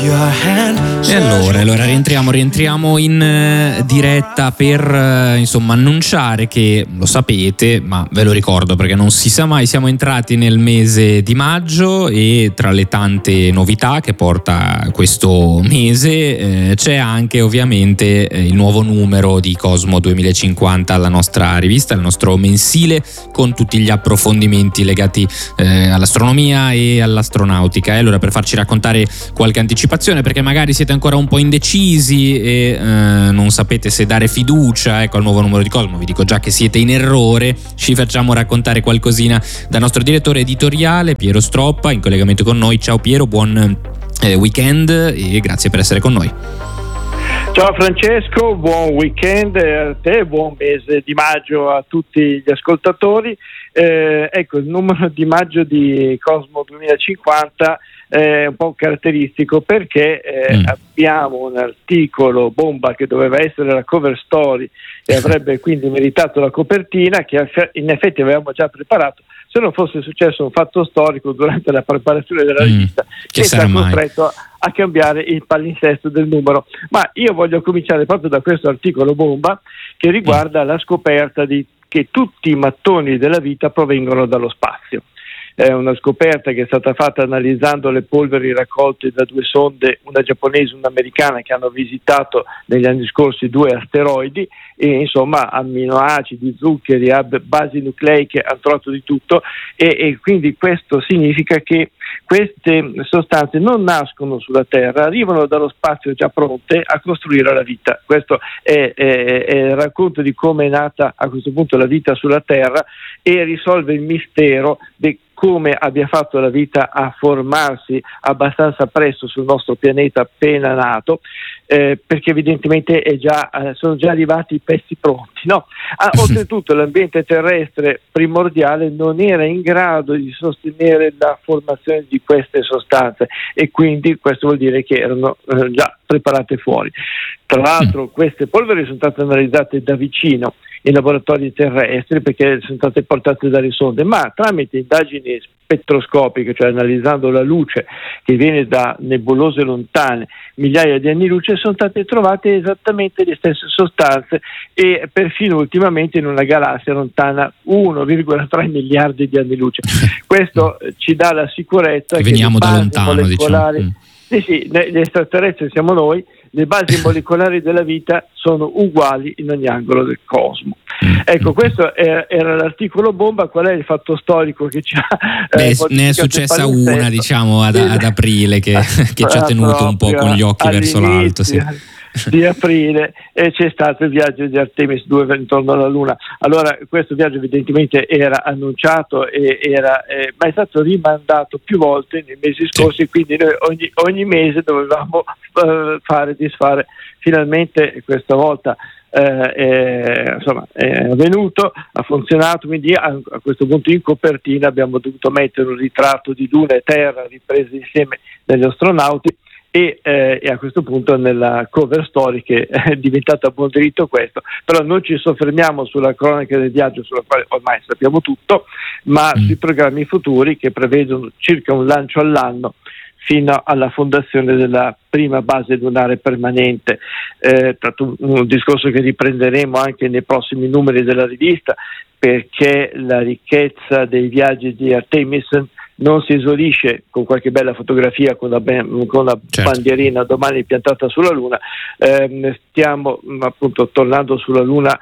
E allora rientriamo in diretta per insomma annunciare che, lo sapete, ma ve lo ricordo perché non si sa mai, siamo entrati nel mese di maggio e tra le tante novità che porta questo mese c'è anche ovviamente il nuovo numero di Cosmo 2050, la nostra rivista, il nostro mensile con tutti gli approfondimenti legati all'astronomia e all'astronautica. E allora, per farci raccontare qualche anticipazione, perché magari siete ancora un po' indecisi e non sapete se dare fiducia al nuovo numero di Cosmo, vi dico già che siete in errore. Ci facciamo raccontare qualcosina dal nostro direttore editoriale Piero Stroppa, in collegamento con noi. Ciao Piero, buon weekend e grazie per essere con noi. Ciao Francesco, buon weekend a te, buon mese di maggio a tutti gli ascoltatori. Ecco, il numero di maggio di Cosmo 2050 è un po' caratteristico perché abbiamo un articolo bomba che doveva essere la cover story e avrebbe quindi meritato la copertina, che in effetti avevamo già preparato, se non fosse successo un fatto storico durante la preparazione della rivista che ci ha costretto a cambiare il palinsesto del numero. Ma io voglio cominciare proprio da questo articolo bomba che riguarda la scoperta che tutti i mattoni della vita provengono dallo spazio. È una scoperta che è stata fatta analizzando le polveri raccolte da due sonde, una giapponese e una americana, che hanno visitato negli anni scorsi due asteroidi e insomma amminoacidi, zuccheri, basi nucleiche, hanno trovato di tutto e quindi questo significa che queste sostanze non nascono sulla Terra, arrivano dallo spazio già pronte a costruire la vita. Questo è il racconto di come è nata a questo punto la vita sulla Terra e risolve il mistero di come abbia fatto la vita a formarsi abbastanza presto sul nostro pianeta appena nato, perché evidentemente sono già arrivati i pezzi pronti, no? Oltretutto l'ambiente terrestre primordiale non era in grado di sostenere la formazione di queste sostanze e quindi questo vuol dire che erano già preparate fuori. Tra l'altro queste polveri sono state analizzate da vicino in laboratori terrestri perché sono state portate dalle sonde, ma tramite indagini spettroscopiche, cioè analizzando la luce che viene da nebulose lontane migliaia di anni luce, sono state trovate esattamente le stesse sostanze e perfino ultimamente in una galassia lontana 1,3 miliardi di anni luce. Questo ci dà la sicurezza che veniamo da lontano, diciamo. Sì, gli extraterrestri siamo noi, le basi molecolari della vita sono uguali in ogni angolo del cosmo. Ecco, questo era l'articolo bomba. Qual è il fatto storico che ci ha... ne è successa una, diciamo, ad aprile che ci ha tenuto un po' con gli occhi verso l'alto. Sì. Di aprile e c'è stato il viaggio di Artemis 2 intorno alla Luna. Allora questo viaggio evidentemente era annunciato ma è stato rimandato più volte nei mesi scorsi, quindi noi ogni mese dovevamo fare disfare. Finalmente questa volta insomma è avvenuto, ha funzionato, quindi a questo punto in copertina abbiamo dovuto mettere un ritratto di Luna e Terra riprese insieme dagli astronauti e a questo punto nella cover story, che è diventata a buon diritto questo, però non ci soffermiamo sulla cronaca del viaggio sulla quale ormai sappiamo tutto, ma sui programmi futuri che prevedono circa un lancio all'anno fino alla fondazione della prima base lunare permanente. Tanto un discorso che riprenderemo anche nei prossimi numeri della rivista, perché la ricchezza dei viaggi di Artemis non si esaurisce con qualche bella fotografia con la bandierina domani piantata sulla Luna. Stiamo appunto tornando sulla Luna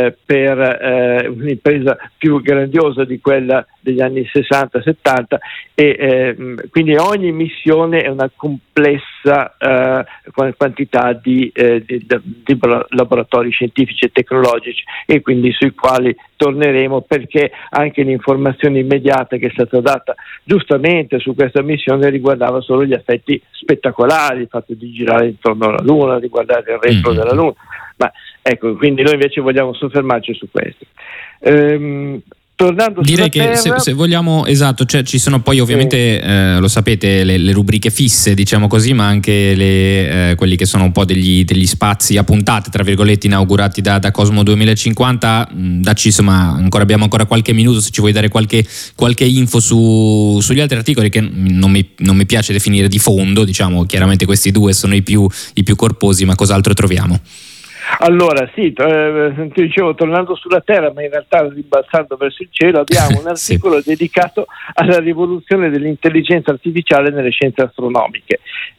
per un'impresa più grandiosa di quella degli anni 60-70 e quindi ogni missione è una complessa quantità di laboratori scientifici e tecnologici, e quindi sui quali torneremo, perché anche l'informazione immediata che è stata data giustamente su questa missione riguardava solo gli aspetti spettacolari, il fatto di girare intorno alla Luna, di guardare il retro della Luna, ma ecco, quindi noi invece vogliamo soffermarci su questo. tornando direi che terra, se vogliamo, esatto, cioè ci sono poi ovviamente lo sapete le rubriche fisse, diciamo così, ma anche quelli che sono un po' degli spazi a puntate tra virgolette inaugurati da Cosmo 2050. Dacci, insomma, abbiamo ancora qualche minuto se ci vuoi dare qualche info sugli altri articoli che non mi piace definire di fondo, diciamo. Chiaramente questi due sono i più corposi, ma cos'altro troviamo? Allora sì, ti dicevo, tornando sulla Terra, ma in realtà rimbalzando verso il cielo, abbiamo un articolo dedicato alla rivoluzione dell'intelligenza artificiale nelle scienze astronomiche.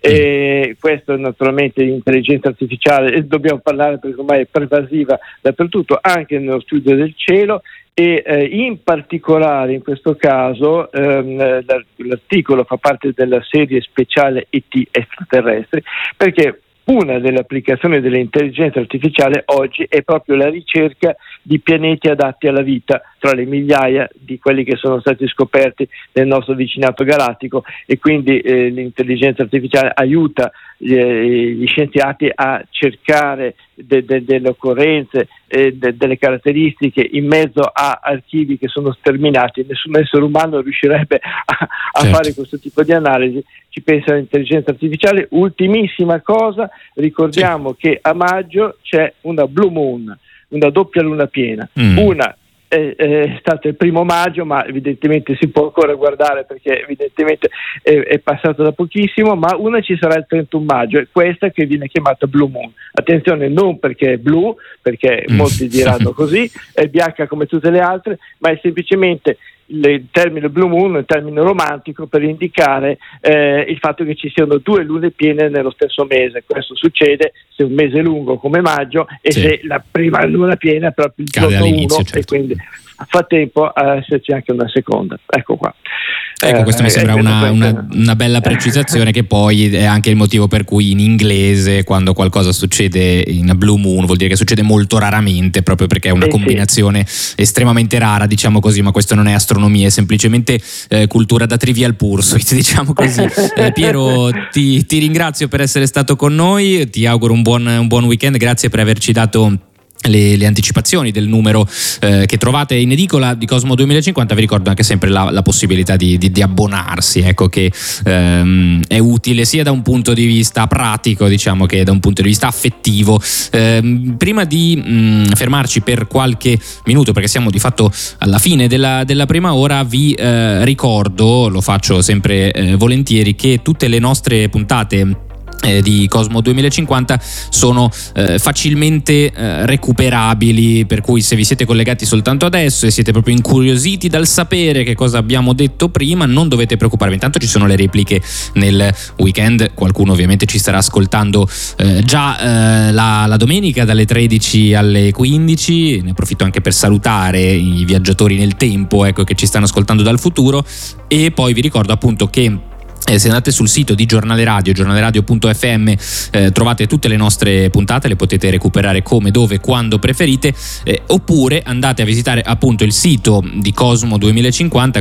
E questo naturalmente l'intelligenza artificiale, dobbiamo parlare perché ormai è pervasiva dappertutto, anche nello studio del cielo. E in particolare in questo caso l'articolo fa parte della serie speciale ET extraterrestri, perché una delle applicazioni dell'intelligenza artificiale oggi è proprio la ricerca di pianeti adatti alla vita, tra le migliaia di quelli che sono stati scoperti nel nostro vicinato galattico, e quindi l'intelligenza artificiale aiuta gli scienziati a cercare delle occorrenze, delle caratteristiche in mezzo a archivi che sono sterminati. Nessun essere umano riuscirebbe a fare questo tipo di analisi. Ci pensa l'intelligenza artificiale. Ultimissima cosa, ricordiamo che a maggio c'è una Blue Moon, una doppia luna piena. Una è stato il 1 maggio, ma evidentemente si può ancora guardare perché evidentemente è passato da pochissimo, ma una ci sarà il 31 maggio, è questa che viene chiamata Blue Moon. Attenzione, non perché è blu, perché molti diranno così, è bianca come tutte le altre, ma è semplicemente il termine Blue Moon è un termine romantico per indicare il fatto che ci siano 2 lune piene nello stesso mese. Questo succede se un mese è lungo come maggio e se la prima luna piena è proprio il giorno 1, certo. E quindi fa tempo a esserci anche una seconda. Ecco qua. Ecco, questo mi sembra una bella precisazione, che poi è anche il motivo per cui in inglese quando qualcosa succede in Blue Moon vuol dire che succede molto raramente, proprio perché è una combinazione estremamente rara, diciamo così, ma questo non è astronomia, è semplicemente cultura da Trivial Pursuit, diciamo così. Piero, ti ringrazio per essere stato con noi, ti auguro un buon weekend, grazie per averci dato le anticipazioni del numero che trovate in edicola di Cosmo 2050. Vi ricordo anche sempre la possibilità di abbonarsi, ecco, che è utile sia da un punto di vista pratico, diciamo, che da un punto di vista affettivo. Prima di fermarci per qualche minuto, perché siamo di fatto alla fine della prima ora, vi ricordo, lo faccio sempre volentieri, che tutte le nostre puntate di Cosmo 2050 sono facilmente recuperabili, per cui se vi siete collegati soltanto adesso e siete proprio incuriositi dal sapere che cosa abbiamo detto prima, non dovete preoccuparvi, intanto ci sono le repliche nel weekend, qualcuno ovviamente ci starà ascoltando già la domenica dalle 13 alle 15, ne approfitto anche per salutare i viaggiatori nel tempo, ecco, che ci stanno ascoltando dal futuro. E poi vi ricordo appunto che se andate sul sito di Giornale Radio, giornaleradio.fm, trovate tutte le nostre puntate, le potete recuperare come, dove, quando preferite, oppure andate a visitare appunto il sito di Cosmo 2050,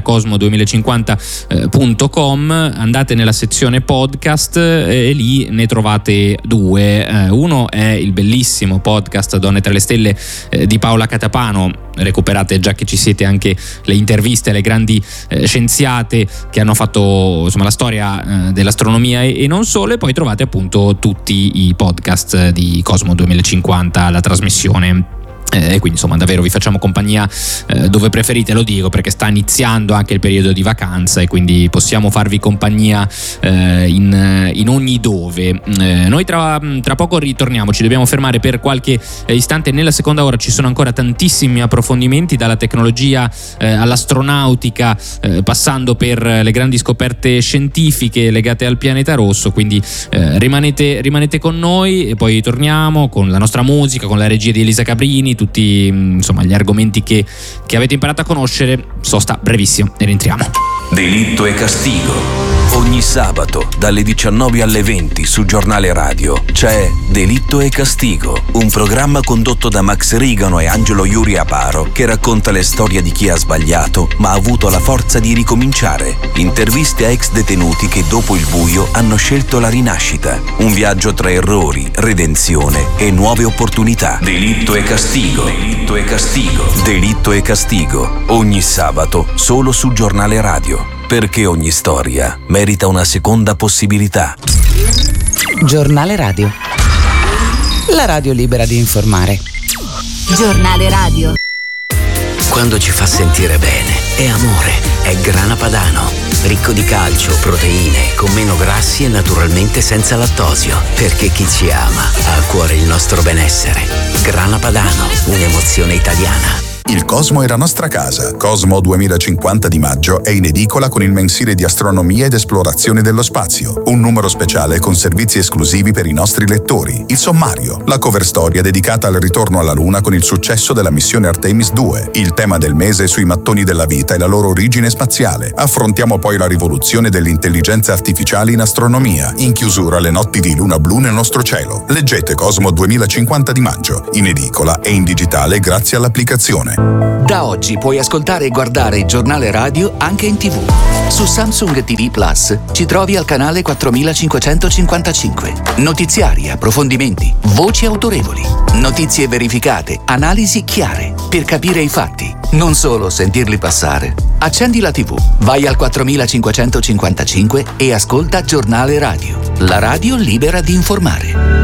cosmo2050.com, andate nella sezione podcast e lì ne trovate 2. Uno è il bellissimo podcast Donne tra le stelle di Paola Catapano, recuperate, già che ci siete, anche le interviste alle grandi scienziate che hanno fatto, insomma, la storia dell'astronomia e non solo, e poi trovate appunto tutti i podcast di Cosmo 2050, la trasmissione. E quindi insomma davvero vi facciamo compagnia dove preferite, lo dico perché sta iniziando anche il periodo di vacanza e quindi possiamo farvi compagnia in ogni dove. Noi tra poco ritorniamo, ci dobbiamo fermare per qualche istante. Nella seconda ora ci sono ancora tantissimi approfondimenti, dalla tecnologia all'astronautica, passando per le grandi scoperte scientifiche legate al pianeta rosso, quindi rimanete con noi e poi torniamo con la nostra musica, con la regia di Elisa Cabrini, tutti insomma gli argomenti che avete imparato a conoscere. Sosta brevissimo e rientriamo. Delitto e castigo, Ogni sabato, dalle 19 alle 20 su Giornale Radio, c'è Delitto e Castigo, un programma condotto da Max Rigano e Angelo Iuri Aparo che racconta le storie di chi ha sbagliato ma ha avuto la forza di ricominciare. Interviste a ex detenuti che dopo il buio hanno scelto la rinascita. Un viaggio tra errori, redenzione e nuove opportunità. Delitto e Castigo. Delitto e Castigo. Delitto e Castigo. Ogni sabato solo su Giornale Radio. Perché ogni storia merita una seconda possibilità. Giornale Radio. La radio libera di informare. Giornale Radio. Quando ci fa sentire bene, è amore, è Grana Padano. Ricco di calcio, proteine, con meno grassi e naturalmente senza lattosio. Perché chi ci ama ha a cuore il nostro benessere. Grana Padano, un'emozione italiana. Il Cosmo è la nostra casa. Cosmo 2050 di maggio è in edicola con il mensile di astronomia ed esplorazione dello spazio. Un numero speciale con servizi esclusivi per i nostri lettori. Il sommario, la cover storia dedicata al ritorno alla Luna con il successo della missione Artemis 2. Il tema del mese sui mattoni della vita e la loro origine spaziale. Affrontiamo poi la rivoluzione delle intelligenze artificiali in astronomia. In chiusura le notti di luna blu nel nostro cielo. Leggete Cosmo 2050 di maggio. In edicola e in digitale grazie all'applicazione. Da oggi puoi ascoltare e guardare il Giornale Radio anche in TV. Su Samsung TV Plus ci trovi al canale 4555. Notiziari, approfondimenti, voci autorevoli, notizie verificate, analisi chiare, per capire i fatti, non solo sentirli passare. Accendi la TV, vai al 4555 e ascolta Giornale Radio. La radio libera di informare.